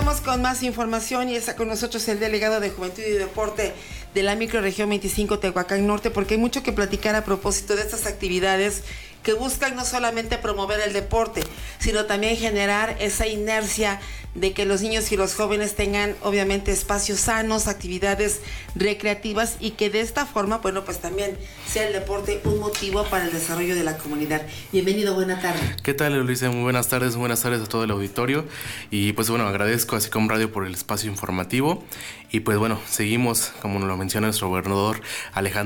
Continuamos con más información y está con nosotros el delegado de Juventud y Deporte de la microrregión 25 Tehuacán Norte, porque hay mucho que platicar a propósito de estas actividades que buscan no solamente promover el deporte, sino también generar esa inercia de que los niños y los jóvenes tengan obviamente espacios sanos, actividades recreativas y que de esta forma, bueno, pues también sea el deporte un motivo para el desarrollo de la comunidad. Bienvenido, buena tarde. ¿Qué tal, Eloísa? Muy buenas tardes a todo el auditorio y pues bueno, agradezco a SICOM Radio por el espacio informativo y pues bueno, seguimos, como nos lo menciona nuestro gobernador Alejandro